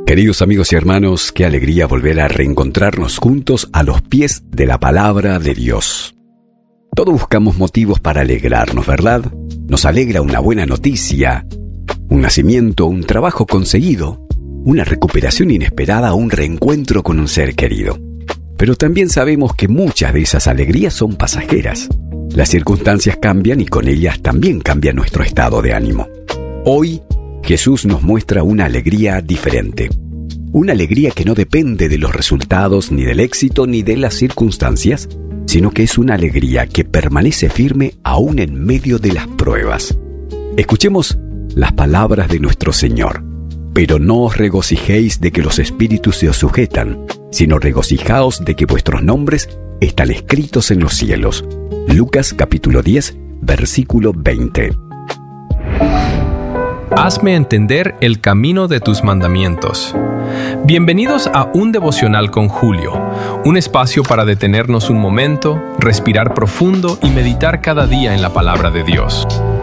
Queridos amigos y hermanos, qué alegría volver a reencontrarnos juntos a los pies de la palabra de Dios. Todos buscamos motivos para alegrarnos, ¿verdad? Nos alegra una buena noticia, un nacimiento, un trabajo conseguido, una recuperación inesperada o un reencuentro con un ser querido. Pero también sabemos que muchas de esas alegrías son pasajeras. Las circunstancias cambian y con ellas también cambia nuestro estado de ánimo. Hoy, Jesús nos muestra una alegría diferente. Una alegría que no depende de los resultados, ni del éxito, ni de las circunstancias, sino que es una alegría que permanece firme aún en medio de las pruebas. Escuchemos las palabras de nuestro Señor. Pero no os regocijéis de que los espíritus se os sujetan, sino regocijaos de que vuestros nombres están escritos en los cielos. Lucas capítulo 10, versículo 20. Hazme entender el camino de tus mandamientos. Bienvenidos a Un Devocional con Julio, un espacio para detenernos un momento, respirar profundo y meditar cada día en la palabra de Dios.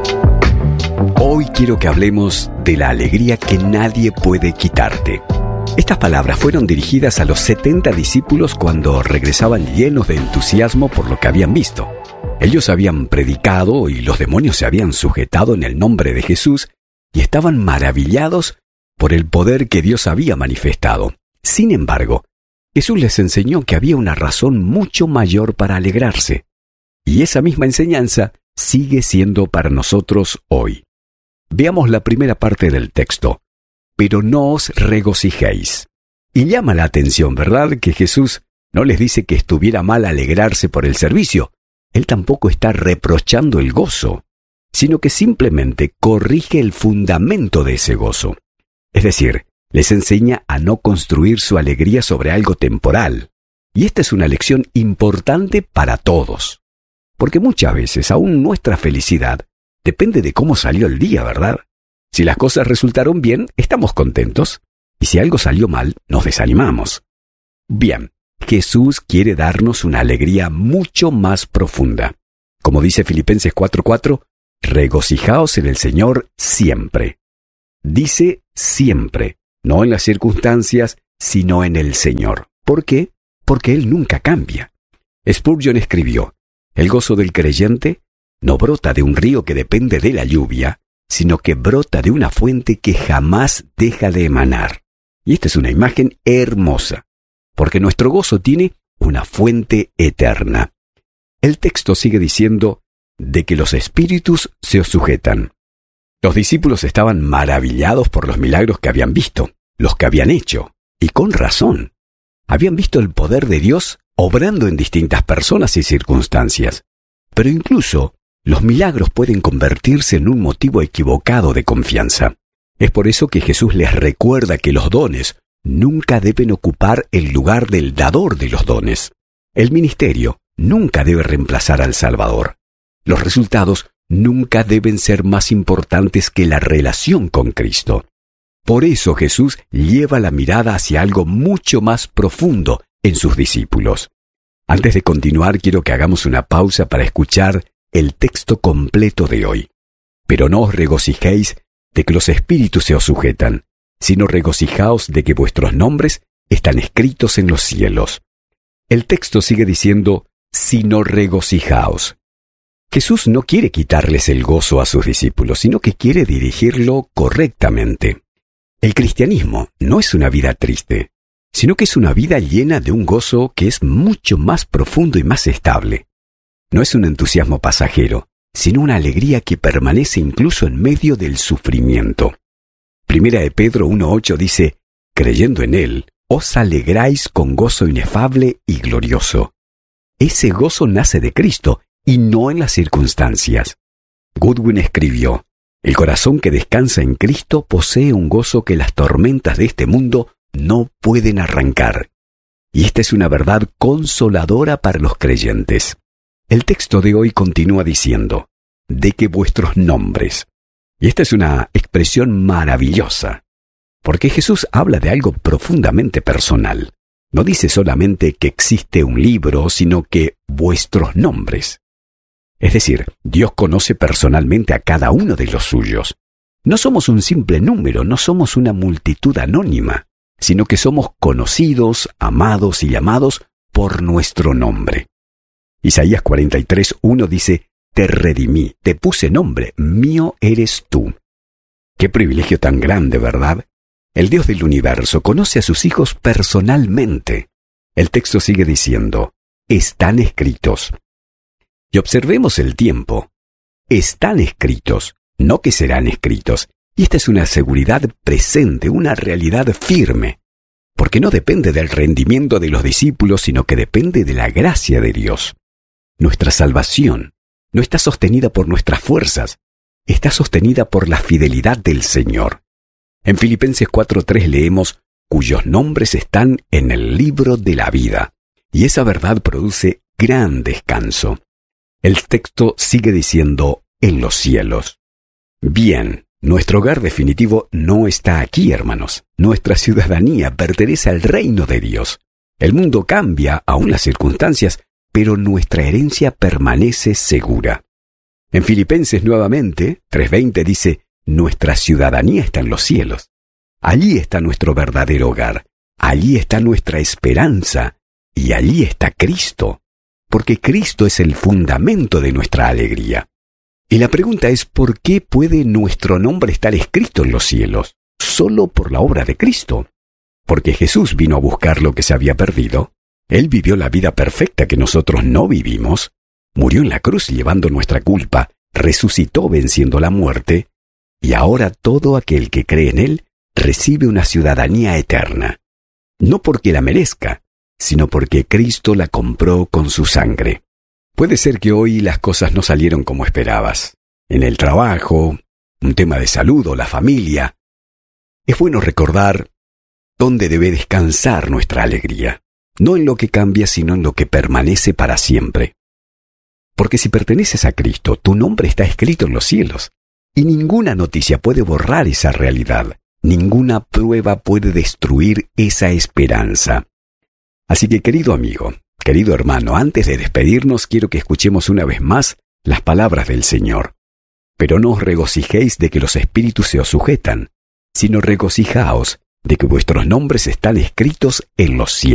Hoy quiero que hablemos de la alegría que nadie puede quitarte. Estas palabras fueron dirigidas a los 70 discípulos cuando regresaban llenos de entusiasmo por lo que habían visto. Ellos habían predicado y los demonios se habían sujetado en el nombre de Jesús y estaban maravillados por el poder que Dios había manifestado. Sin embargo, Jesús les enseñó que había una razón mucho mayor para alegrarse. Y esa misma enseñanza sigue siendo para nosotros hoy. Veamos la primera parte del texto. Pero no os regocijéis. Y llama la atención, ¿verdad?, que Jesús no les dice que estuviera mal alegrarse por el servicio. Él tampoco está reprochando el gozo, sino que simplemente corrige el fundamento de ese gozo. Es decir, les enseña a no construir su alegría sobre algo temporal. Y esta es una lección importante para todos. Porque muchas veces aún nuestra felicidad depende de cómo salió el día, ¿verdad? Si las cosas resultaron bien, estamos contentos. Y si algo salió mal, nos desanimamos. Bien, Jesús quiere darnos una alegría mucho más profunda. Como dice Filipenses 4:4, regocijaos en el Señor siempre. Dice siempre, no en las circunstancias, sino en el Señor. ¿Por qué? Porque Él nunca cambia. Spurgeon escribió, el gozo del creyente no brota de un río que depende de la lluvia, sino que brota de una fuente que jamás deja de emanar. Y esta es una imagen hermosa, porque nuestro gozo tiene una fuente eterna. El texto sigue diciendo, de que los espíritus se os sujetan. Los discípulos estaban maravillados por los milagros que habían visto, los que habían hecho, y con razón. Habían visto el poder de Dios obrando en distintas personas y circunstancias. Pero incluso los milagros pueden convertirse en un motivo equivocado de confianza. Es por eso que Jesús les recuerda que los dones nunca deben ocupar el lugar del dador de los dones. El ministerio nunca debe reemplazar al Salvador. Los resultados nunca deben ser más importantes que la relación con Cristo. Por eso Jesús lleva la mirada hacia algo mucho más profundo en sus discípulos. Antes de continuar, quiero que hagamos una pausa para escuchar el texto completo de hoy. Pero no os regocijéis de que los espíritus se os sujetan, sino regocijaos de que vuestros nombres están escritos en los cielos. El texto sigue diciendo, sino regocijaos. Jesús no quiere quitarles el gozo a sus discípulos, sino que quiere dirigirlo correctamente. El cristianismo no es una vida triste, sino que es una vida llena de un gozo que es mucho más profundo y más estable. No es un entusiasmo pasajero, sino una alegría que permanece incluso en medio del sufrimiento. Primera de Pedro 1:8 dice, creyendo en Él, os alegráis con gozo inefable y glorioso. Ese gozo nace de Cristo y no en las circunstancias. Goodwin escribió, el corazón que descansa en Cristo posee un gozo que las tormentas de este mundo no pueden arrancar. Y esta es una verdad consoladora para los creyentes. El texto de hoy continúa diciendo, de que vuestros nombres. Y esta es una expresión maravillosa, porque Jesús habla de algo profundamente personal. No dice solamente que existe un libro, sino que vuestros nombres. Es decir, Dios conoce personalmente a cada uno de los suyos. No somos un simple número, no somos una multitud anónima, sino que somos conocidos, amados y llamados por nuestro nombre. Isaías 43:1 dice: Te redimí, te puse nombre, mío eres tú. Qué privilegio tan grande, ¿verdad? El Dios del universo conoce a sus hijos personalmente. El texto sigue diciendo: están escritos. Y observemos el tiempo. Están escritos, no que serán escritos. Y esta es una seguridad presente, una realidad firme, porque no depende del rendimiento de los discípulos, sino que depende de la gracia de Dios. Nuestra salvación no está sostenida por nuestras fuerzas, está sostenida por la fidelidad del Señor. En Filipenses 4:3 leemos: cuyos nombres están en el libro de la vida. Y esa verdad produce gran descanso. El texto sigue diciendo: en los cielos. Bien, nuestro hogar definitivo no está aquí, hermanos. Nuestra ciudadanía pertenece al reino de Dios. El mundo cambia, aún las circunstancias, pero nuestra herencia permanece segura. En Filipenses nuevamente, 3:20 dice: nuestra ciudadanía está en los cielos. Allí está nuestro verdadero hogar, allí está nuestra esperanza, y allí está Cristo, porque Cristo es el fundamento de nuestra alegría. Y la pregunta es: ¿por qué puede nuestro nombre estar escrito en los cielos? Solo por la obra de Cristo. Porque Jesús vino a buscar lo que se había perdido. Él vivió la vida perfecta que nosotros no vivimos, murió en la cruz llevando nuestra culpa, resucitó venciendo la muerte, y ahora todo aquel que cree en Él recibe una ciudadanía eterna. No porque la merezca, sino porque Cristo la compró con su sangre. Puede ser que hoy las cosas no salieron como esperabas. En el trabajo, un tema de salud o la familia. Es bueno recordar dónde debe descansar nuestra alegría. No en lo que cambia, sino en lo que permanece para siempre. Porque si perteneces a Cristo, tu nombre está escrito en los cielos. Y ninguna noticia puede borrar esa realidad. Ninguna prueba puede destruir esa esperanza. Así que, querido amigo, querido hermano, antes de despedirnos, quiero que escuchemos una vez más las palabras del Señor. Pero no os regocijéis de que los espíritus se os sujetan, sino regocijaos de que vuestros nombres están escritos en los cielos.